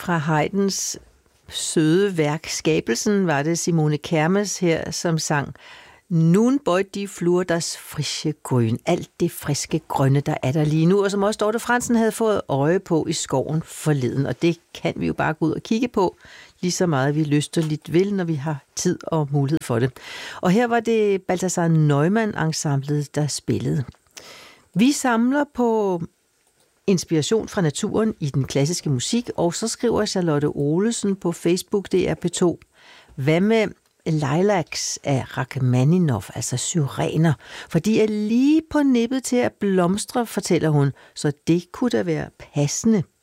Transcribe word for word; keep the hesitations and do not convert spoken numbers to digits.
fra Haydns søde værk Skabelsen var det Simone Kermes her, som sang Nun beut die Flur das frische Grün. Alt det friske grønne, der er der lige nu, og som også Dorte Frandsen havde fået øje på i skoven forleden. Og det kan vi jo bare gå ud og kigge på, lige så meget vi lysterligt vil, når vi har tid og mulighed for det. Og her var det Balthasar Neumann-ensemblet, der spillede. Vi samler på inspiration fra naturen i den klassiske musik, og så skriver Charlotte Olesen på Facebook, det er P to. Hvad med lilacs af Rachmaninov, altså syrener? For de er lige på nippet til at blomstre, fortæller hun, så det kunne da være passende.